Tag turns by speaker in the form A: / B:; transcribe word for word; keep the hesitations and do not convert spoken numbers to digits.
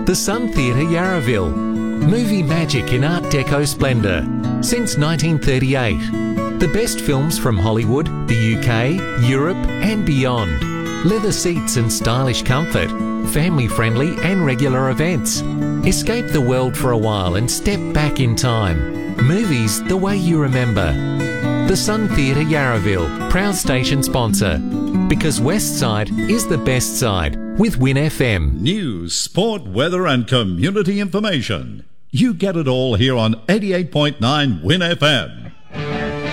A: The Sun Theatre Yarraville. Movie magic in Art Deco splendour. Since nineteen thirty-eight. The best films from Hollywood, the U K, Europe and beyond. Leather seats and stylish comfort. Family-friendly and regular events. Escape the world for a while and step back in time. Movies the way you remember. The Sun Theatre Yarraville, proud station sponsor. Because West Side is the best side with Win F M.
B: News, sport, weather and community information. You get it all here on eighty-eight point nine Win F M.